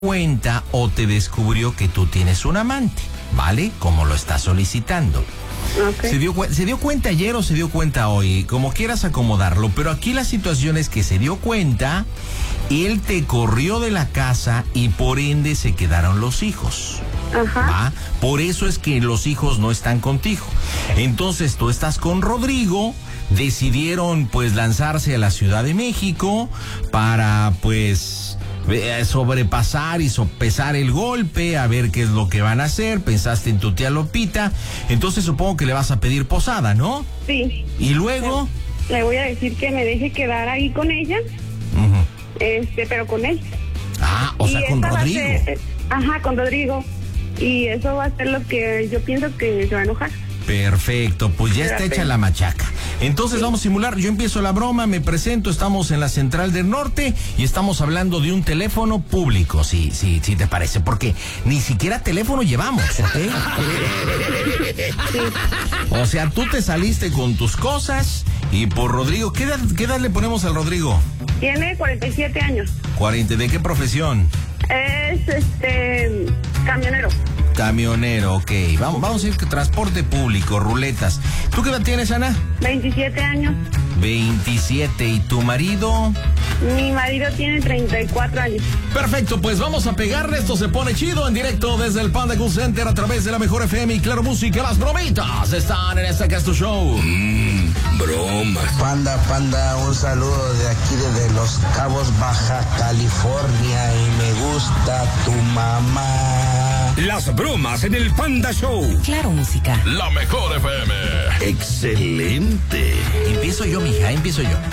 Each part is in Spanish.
cuenta o te descubrió que tú tienes un amante, ¿vale? Como lo estás solicitando. Okay. Se dio cuenta ayer o se dio cuenta hoy, como quieras acomodarlo, pero aquí la situación es que se dio cuenta, él te corrió de la casa y por ende se quedaron los hijos. Ajá. ¿Va? Por eso es que los hijos no están contigo. Entonces tú estás con Rodrigo, decidieron pues lanzarse a la Ciudad de México para pues sobrepasar y sopesar el golpe, a ver qué es lo que van a hacer. Pensaste en tu tía Lopita, entonces supongo que le vas a pedir posada, ¿no? Sí. Y luego Le voy a decir que me deje quedar ahí con ella, pero con él. Ah, o sea, con Rodrigo. Ajá, con Rodrigo. Y eso va a ser lo que yo pienso que se va a enojar. Perfecto, pues ya está hecha la machaca. Entonces Sí. vamos a simular, yo empiezo la broma, me presento, estamos en la Central del Norte y estamos hablando de un teléfono público, sí te parece, porque ni siquiera teléfono llevamos, ¿ok? Sí. O sea, tú te saliste con tus cosas y por Rodrigo, ¿qué edad le ponemos al Rodrigo? Tiene 47 años. 40, ¿de qué profesión? Es camionero. Camionero, ok. Vamos a ir que transporte público, ruletas. ¿Tú qué edad tienes, Ana? 27 años. 27. ¿Y tu marido? Mi marido tiene 34 años. Perfecto, pues vamos a pegarle. Esto se pone chido en directo desde el Panda Cool Center a través de la Mejor FM y Claro Música. Las bromitas están en esta Casto Show. Bromas. Panda, un saludo de aquí desde Los Cabos, Baja California, y me gusta tu mamá. Las bromas en el Panda Show. Claro Música. La Mejor FM. Excelente. Empiezo yo, mija, empiezo yo.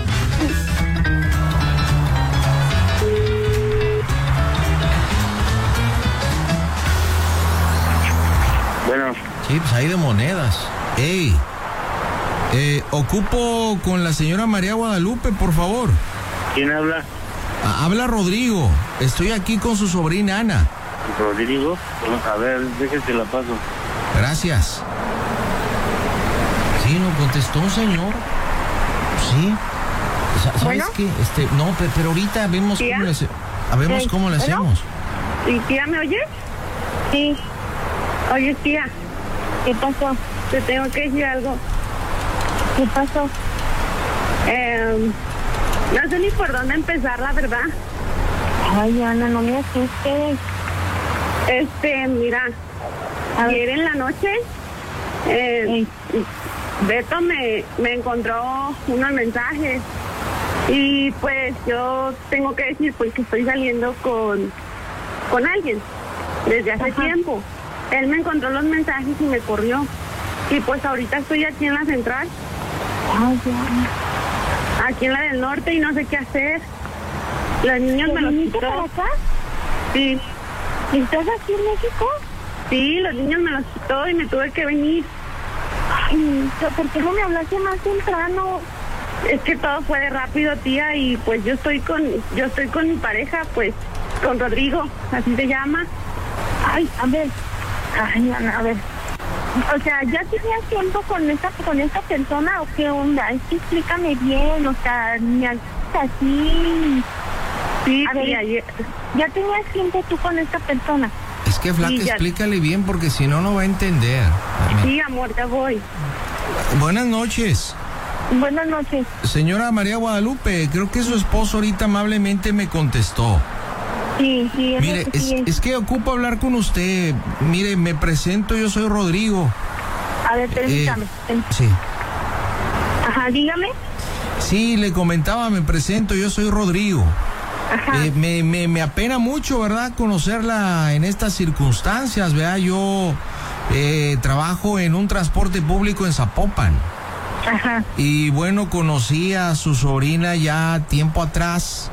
Bueno, Sí, pues hay de monedas. Ey, ocupo con la señora María Guadalupe, por favor. ¿quién habla? Habla Rodrigo. Estoy aquí con su sobrina Ana. Rodrigo. A ver, déjese la paso. Gracias. Sí, no contestó un señor. Sí. ¿Sabes ¿Bueno? qué? No, pero ahorita vemos ¿Tía? cómo le ¿Bueno? hacemos. ¿Y tía me oyes? Sí. Oye, tía. ¿Qué pasó? Te tengo que decir algo. ¿Qué pasó? No sé ni por dónde empezar, la verdad. Ay, Ana, no me asustes. Mira, ayer en la noche, Beto me encontró unos mensajes y pues yo tengo que decir pues que estoy saliendo con alguien desde hace tiempo. Él me encontró los mensajes y me corrió. Y pues ahorita estoy aquí en la central. Ay, Ana. Aquí en la del norte y no sé qué hacer. Los niños me los viniste quitó. para acá? Sí, ¿Estás aquí en México? sí, los niños me los quitó y me tuve que venir. Ay, ¿por qué no me hablaste más temprano? Es que todo fue de rápido, tía, y pues yo estoy con mi pareja, pues, con Rodrigo, así se llama. Ay, a ver. Ay, Ana, a ver. O sea, ¿ya tenías tiempo con esta persona o qué onda? Es que explícame bien, o sea, me haces así. Sí, A ver, tía, ayer. ¿Ya tenías tiempo tú con esta persona? Es que, flaca, Sí, ya. explícale bien porque si no, no va a entender. Sí, amor, ya voy. Buenas noches. Buenas noches. Señora María Guadalupe, creo que su esposo ahorita amablemente me contestó. Sí, Mire, es que ocupo hablar con usted. Mire, me presento, yo soy Rodrigo. A ver, permítame. Sí. Ajá, dígame. Sí, le comentaba, me presento, yo soy Rodrigo. Ajá. Me apena mucho, ¿verdad?, conocerla en estas circunstancias, ¿verdad? Yo trabajo en un transporte público en Zapopan. Ajá. Y bueno, conocí a su sobrina ya tiempo atrás.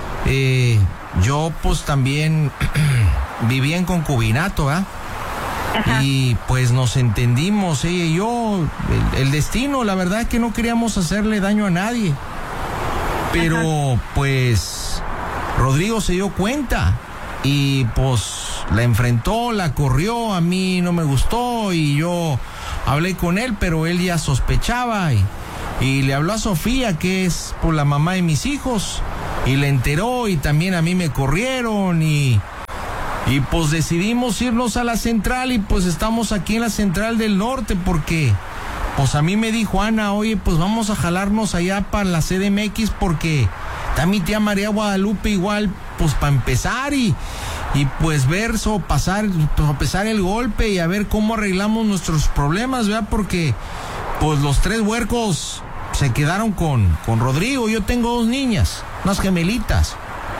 Yo pues también vivía en concubinato, ¿verdad? Ajá. Y pues nos entendimos, ella y yo. El destino, la verdad es que no queríamos hacerle daño a nadie. Pero pues Rodrigo se dio cuenta y pues la enfrentó, la corrió, a mí no me gustó y yo hablé con él, pero él ya sospechaba y le habló a Sofía, que es pues la mamá de mis hijos, y le enteró y también a mí me corrieron y Y pues decidimos irnos a la central y pues estamos aquí en la central del norte porque pues a mí me dijo Ana, oye, pues vamos a jalarnos allá para la CDMX porque está mi tía María Guadalupe igual, pues para empezar y pues ver pasar el golpe y a ver cómo arreglamos nuestros problemas, ¿verdad? Porque pues los 3 huercos se quedaron con Rodrigo. Yo tengo 2 niñas, unas gemelitas.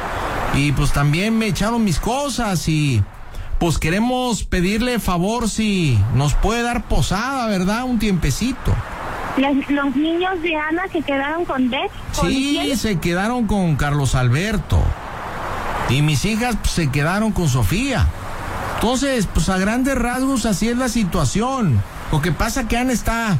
Y pues también me echaron mis cosas y pues queremos pedirle favor si nos puede dar posada, ¿verdad? Un tiempecito. ¿Los niños de Ana se quedaron con Dex? Sí, se quedaron con Carlos Alberto. Y mis hijas pues, se quedaron con Sofía. Entonces, pues a grandes rasgos así es la situación. Lo que pasa que Ana está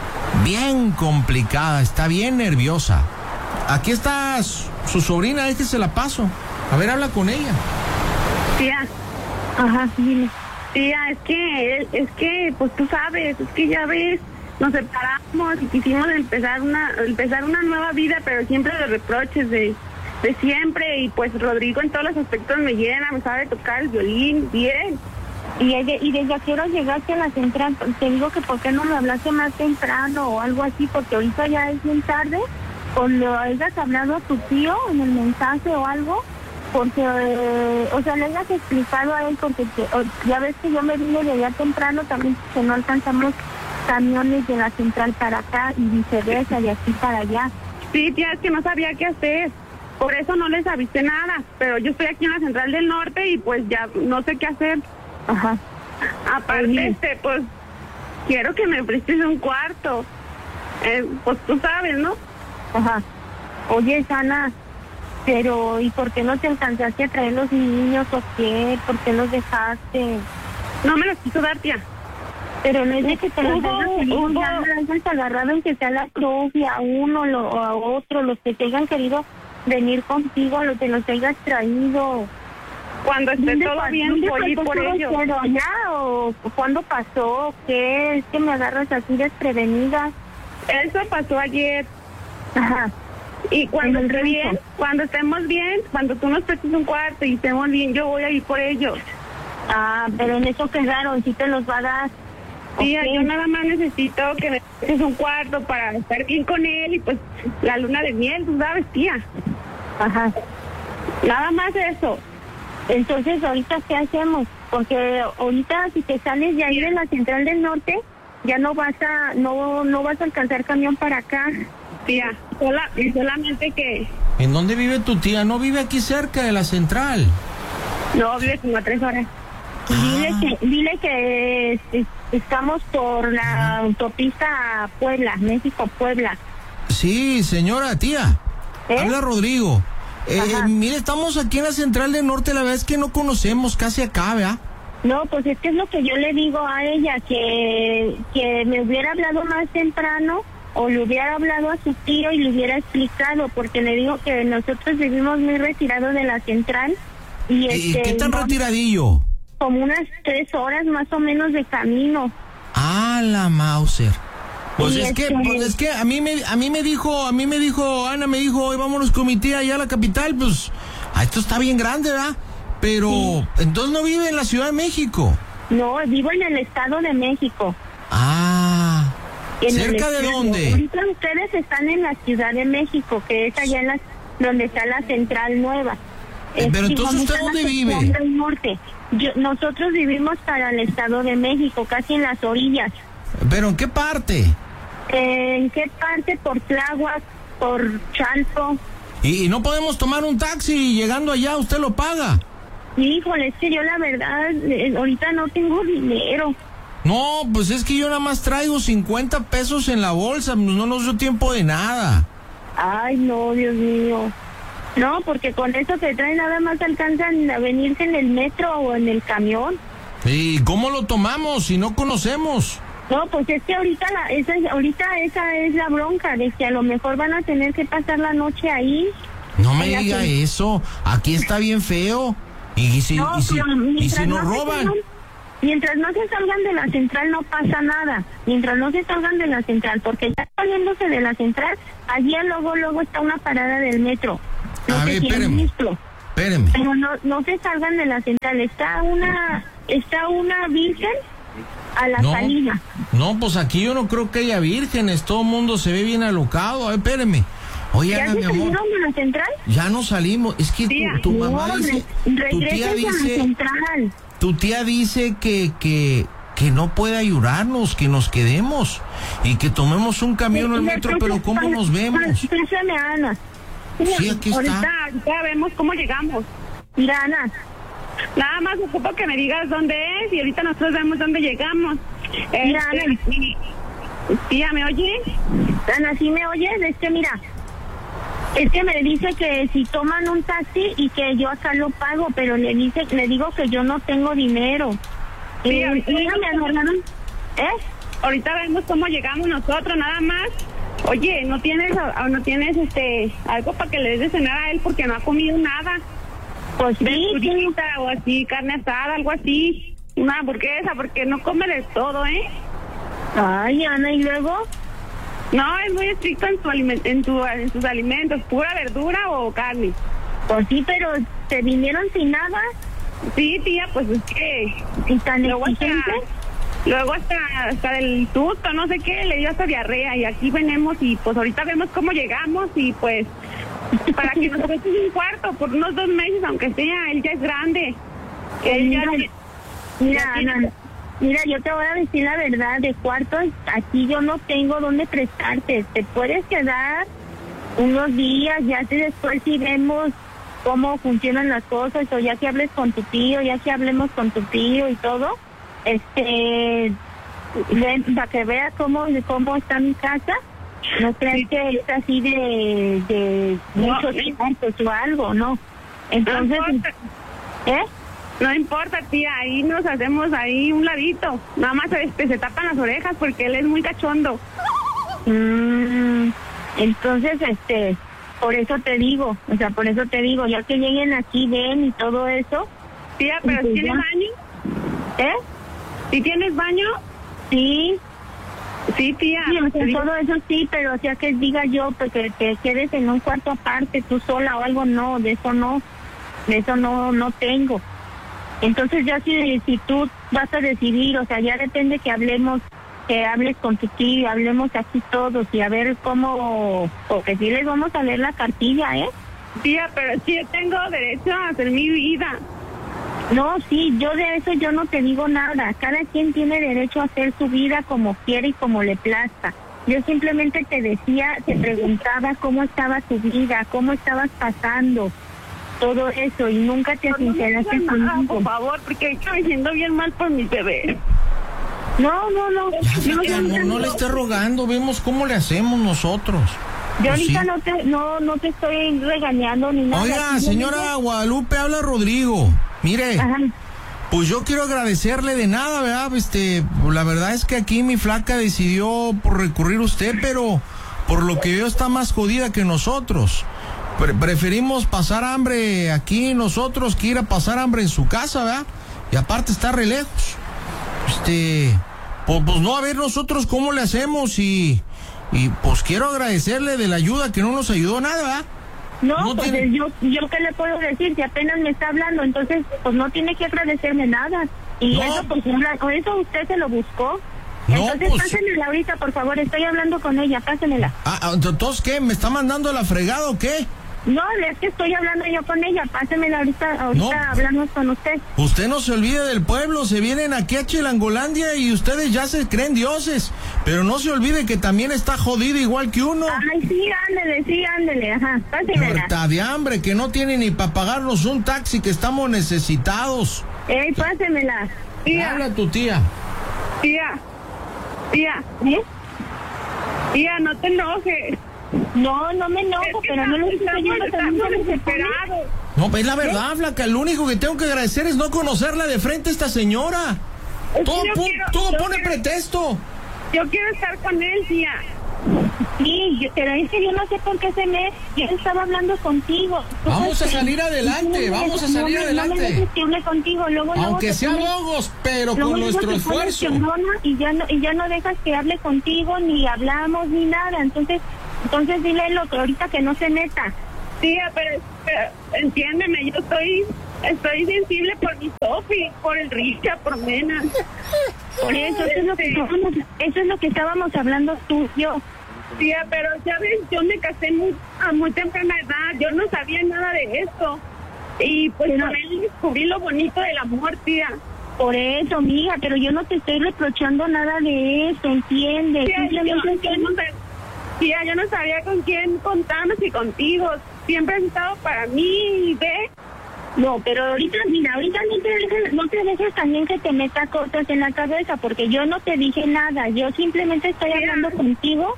bien complicada, está bien nerviosa. Aquí está su sobrina, se la paso. A ver, habla con ella. Tía. Ajá, dime. Tía, es que, pues tú sabes, es que ya ves, nos separamos y quisimos empezar una nueva vida, pero siempre de reproches de siempre, y pues Rodrigo en todos los aspectos me llena, me sabe tocar el violín bien. Y desde a qué hora llegaste a la central. Te digo que por qué no me hablaste más temprano o algo así, porque ahorita ya es bien tarde. O le hayas hablado a tu tío en el mensaje o algo, porque, o sea, le hayas explicado a él, porque ya ves que yo me vine de allá temprano también, que no alcanzamos camiones de la central para acá y viceversa, de aquí para allá. Sí, tía, es que no sabía qué hacer, por eso no les avisé nada, pero yo estoy aquí en la central del norte y pues ya no sé qué hacer. Ajá. Aparte, pues, quiero que me prestes un cuarto, pues tú sabes, ¿no? Ajá. Oye, Sana, pero ¿y por qué no te alcanzaste a traer los niños o qué? ¿Por qué los dejaste? No me los quiso dar, tía. Pero no es de que te los hayas agarrado en que sea la propia, a uno o a otro, los que te hayan querido venir contigo, los que los hayas traído. Cuando esté todo bien, voy por ellos. ¿Pero ya o cuándo pasó? ¿Qué? Es que me agarras así desprevenida. Eso pasó ayer. Ajá. Y cuando esté bien, cuando estemos bien, cuando tú nos prestes un cuarto y estemos bien, yo voy a ir por ellos. Ah, pero en eso quedaron, sí te los va a dar. Tía, yo nada más necesito que me prestes un cuarto para estar bien con él y pues la luna de miel, tú sabes, tía. Ajá. Nada más eso. Entonces, ¿ahorita qué hacemos? Porque ahorita si te sales de ahí de la central del norte, ya no vas a alcanzar camión para acá. Tía, solamente que... ¿En dónde vive tu tía? ¿No vive aquí cerca de la central? No, vive como a 3 horas. Dile que estamos por la autopista Puebla, México-Puebla. Sí, señora, tía. Habla Rodrigo. Mire, estamos aquí en la central del norte, la verdad es que no conocemos casi acá, ¿verdad? No, pues es que es lo que yo le digo a ella, que me hubiera hablado más temprano o le hubiera hablado a su tío y le hubiera explicado, porque le digo que nosotros vivimos muy retirados de la central. ¿Y qué tan retiradillo? Como unas 3 horas más o menos de camino. Ah, la Mauser. Pues es que a mí me dijo Ana, me dijo, hoy vámonos con mi tía allá a la capital, pues, esto está bien grande, ¿verdad? Pero, entonces no vive en la Ciudad de México. No, vivo en el Estado de México. Ah, ¿cerca de dónde? Ahorita ustedes están en la Ciudad de México, que es allá donde está la central nueva. Pero entonces, ¿usted dónde vive? Del norte. Nosotros vivimos para el Estado de México, casi en las orillas. ¿Pero en qué parte? ¿En qué parte? Por Tláhuac, por Chalco. ¿Y no podemos tomar un taxi y llegando allá usted lo paga? Híjole, es que yo la verdad, ahorita no tengo dinero. No, pues es que yo nada más traigo 50 pesos en la bolsa, pues no nos dio tiempo de nada. Ay, no, Dios mío. No, porque con eso que traen nada más alcanzan a venirse en el metro o en el camión. ¿Y cómo lo tomamos si no conocemos? No, pues es que ahorita esa es la bronca, de que a lo mejor van a tener que pasar la noche ahí. No me diga eso, aquí está bien feo. ¿Y si nos roban? Mientras no se salgan de la central no pasa nada. Mientras no se salgan de la central, porque ya saliéndose de la central, allí luego está una parada del metro. A ver, espéreme. Espérenme. Pero no se salgan de la central. Está una virgen a la salida. No, pues aquí yo no creo que haya vírgenes. Todo el mundo se ve bien alocado. A ver, espérenme. Oye, ¿Ya Ana, se mi amor. salieron de la central? Ya no salimos. Es que tu mamá dice... Regresen a la central. Tu tía dice que no puede ayudarnos, que nos quedemos y que tomemos un camión al metro, pero ¿cómo nos vemos? Pásame a Ana. Sí, aquí está. Ahorita vemos cómo llegamos. Mira, Ana. Nada más ocupo que me digas dónde es y ahorita nosotros vemos dónde llegamos. Mira, Ana. Tía, ¿me oye? Ana, ¿sí me oyes? Mira, es que me dice que si toman un taxi y que yo acá lo pago, pero le digo que yo no tengo dinero. Sí, ahorita vemos cómo llegamos nosotros, nada más. Oye, ¿no tienes algo para que le des de cenar a él porque no ha comido nada? Pues sí, verdurita o así, carne asada, algo así, una hamburguesa, porque no come de todo, ¿eh? Ay, Ana, ¿y luego? No, es muy estricto en sus alimentos, pura verdura o carne. Pues sí, pero ¿se vinieron sin nada? Sí, tía, pues es que... ¿Y tan exigente? Luego hasta del susto, no sé qué, le dio hasta diarrea y aquí venimos y pues ahorita vemos cómo llegamos y pues para que nos prestes un cuarto por unos 2 meses, aunque sea, él ya es grande. Mira, yo te voy a decir la verdad, de cuartos aquí yo no tengo dónde prestarte. Te puedes quedar unos días, ya después si vemos cómo funcionan las cosas, o ya que hables con tu tío, ya que hablemos con tu tío y todo, para que veas cómo está mi casa. No creas que es así de muchos cuartos o algo, ¿no? Entonces, No importa, tía, ahí nos hacemos ahí un ladito. Nada más se tapan las orejas porque él es muy cachondo. Entonces, por eso te digo, ya que lleguen aquí, ven y todo eso. Tía, pero pues ¿tienes baño? ¿Sí tienes baño? Sí. Sí, tía. Sí, o sea, todo eso sí, pero o sea que diga yo, pues que te quedes en un cuarto aparte, tú sola o algo, no, de eso no tengo. Entonces ya si tú vas a decidir, o sea, ya depende que hables con tu tío, hablemos aquí todos y a ver cómo, porque sí les vamos a leer la cartilla, Tía, pero sí tengo derecho a hacer mi vida. No, sí, yo de eso yo no te digo nada. Cada quien tiene derecho a hacer su vida como quiere y como le plazca. Yo simplemente te preguntaba cómo estaba tu vida, cómo estabas pasando, todo eso, y nunca te sinceraste conmigo. Por favor, porque estoy siendo bien mal por mi bebé. No. No le esté rogando, vemos cómo le hacemos nosotros. Yo Pues ahorita sí. no te estoy regañando ni nada. Oiga, señora Guadalupe, habla Rodrigo. Mire, Ajá. pues yo quiero agradecerle de nada, ¿verdad? La verdad es que aquí mi flaca decidió por recurrir a usted, pero por lo que veo está más jodida que nosotros. Preferimos pasar hambre aquí nosotros que ir a pasar hambre en su casa, ¿verdad? Y aparte está re lejos. Pues no, a ver nosotros cómo le hacemos y pues quiero agradecerle de la ayuda que no nos ayudó nada, ¿verdad? No, pues yo qué le puedo decir si apenas me está hablando, entonces pues no tiene que agradecerme nada. Y no, eso pues con eso usted se lo buscó. No, entonces pues, pásenmela ahorita, por favor, estoy hablando con ella, pásenmela. Entonces, ¿qué? ¿Me está mandando la fregada o qué? No, es que estoy hablando yo con ella, pásenmela ahorita No. hablamos con usted. Usted no se olvide del pueblo, se vienen aquí a Chilangolandia y ustedes ya se creen dioses, pero no se olvide que también está jodido igual que uno. Ay, sí, ándele, ajá, pásenmela. Muerta de hambre, que no tiene ni para pagarnos un taxi, que estamos necesitados. Pásenmela. Tía. Habla tu tía. Tía, no te enojes. No me enojo, pero no lo estoy yendo también desesperado. No, es la verdad, flaca, lo único que tengo que agradecer es no conocerla de frente a esta señora. Todo pone pretexto. Yo quiero estar con él, tía. Sí, pero es que yo no sé por qué yo estaba hablando contigo. Vamos a salir adelante, vamos a salir adelante. No me dejes que hable contigo, luego aunque sea logos, pero con nuestro esfuerzo. Y ya no dejas que hable contigo, ni hablamos, ni nada. Entonces dile lo que ahorita que no se meta. Tía, pero entiéndeme, yo estoy sensible por mi Sofi, por el Richa, por Mena. Por eso, eso es lo que estábamos hablando tú y yo. Tía, pero ya ves, yo me casé a muy temprana edad, yo no sabía nada de esto. Y pues con él descubrí lo bonito del amor, tía. Por eso, mija, pero yo no te estoy reprochando nada de eso, ¿entiendes? Tía, yo no sabía con quién contarme, si contigo. Siempre has estado para mí, ¿ves? No, pero ahorita, mira, no te dejes también que te meta cosas en la cabeza, porque yo no te dije nada, yo simplemente estoy hablando contigo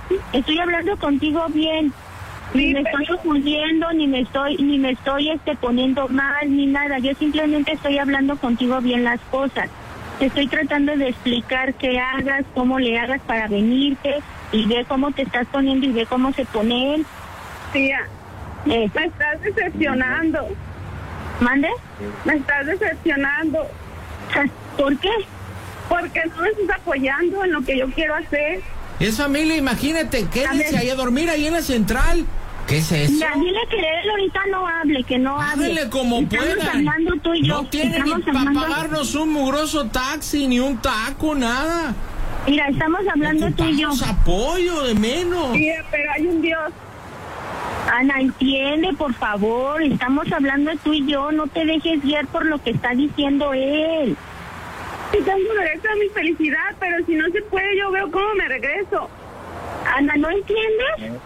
bien. Ni me estoy confundiendo, ni me estoy poniendo mal, ni nada. Yo simplemente estoy hablando contigo bien las cosas. Te estoy tratando de explicar qué hagas, cómo le hagas para venirte, y ve cómo te estás poniendo y ve cómo se pone él. Tía, me estás decepcionando. ¿Mande? Me estás decepcionando. ¿Por qué? Porque no me estás apoyando en lo que yo quiero hacer. Es familia, imagínate, quédense ahí a dormir ahí en la central. ¿Qué es eso? Ya, dile que él ahorita no hable, que no hable. Háblele como Estamos puedan. hablando tú y yo. No tiene ni para pagarnos un mugroso taxi, ni un taco, nada. Mira, estamos hablando tú y yo. Apoyo de menos. Sí, pero hay un Dios. Ana, entiende, por favor. Estamos hablando tú y yo. No te dejes guiar por lo que está diciendo él. Sí, tengo derecho a mi felicidad, pero si no se puede, yo veo cómo me regreso. Ana, ¿no entiendes?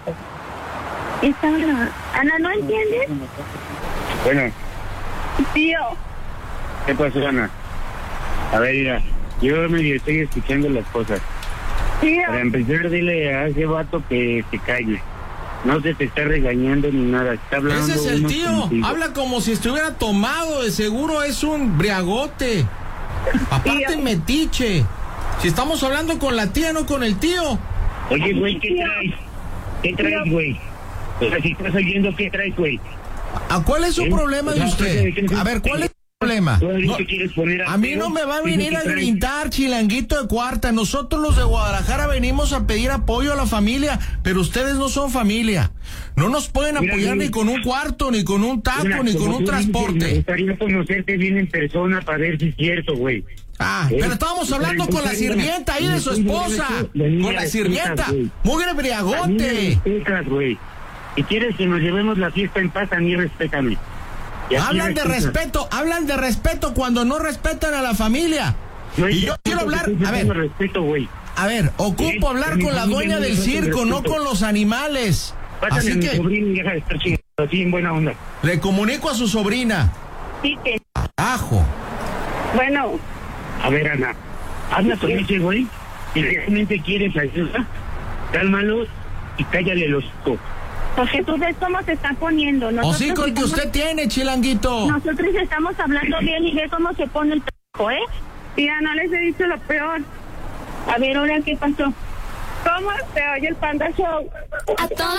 Ana, ¿no entiendes? Bueno. Tío. ¿Qué pasó, Ana? A ver, mira, yo medio estoy escuchando las cosas. Tío. Para empezar, dile a ese vato que se calle. No se te está regañando ni nada, está hablando. Ese es el tío, contigo. habla como si estuviera tomado, de seguro es un briagote. Aparte metiche. Si estamos hablando con la tía, no con el tío. Oye, güey, ¿qué traes? ¿Qué traes, güey? O sea, si estás oyendo, ¿qué traes, güey? ¿A cuál es su problema de usted? A ver, ¿cuál es su problema? No, quieres poner a mí no me va a venir a gritar, chilanguito de cuarta. Nosotros los de Guadalajara venimos a pedir apoyo a la familia, pero ustedes no son familia. No nos pueden apoyar ni con un cuarto, ni con un taco, ni con un transporte. Me gustaría conocerte bien en persona para ver si es cierto, güey. Pero estábamos hablando con la sirvienta ahí de su esposa. Con la sirvienta. Muy briagote. Si quieres que nos llevemos la fiesta en paz, a mí respétame. Hablan de respeto cuando no respetan a la familia. Y yo quiero hablar, a ver, ocupo hablar con la dueña del circo, no con los animales. Así que deja de estar chingando así en buena onda. Le comunico a su sobrina. Sí, que. Ajo. Bueno. A ver, Ana, habla con ese güey. Si realmente quieres ayuda, cálmalo y cállale los ojos. Porque tú ves cómo se está poniendo. Hocico el que usted tiene, chilanguito. Nosotros estamos hablando bien y ve cómo se pone el trabajo, ¿eh? Tía, no les he dicho lo peor. A ver, ahora, ¿qué pasó? ¿Cómo se oye el Panda Show? A toda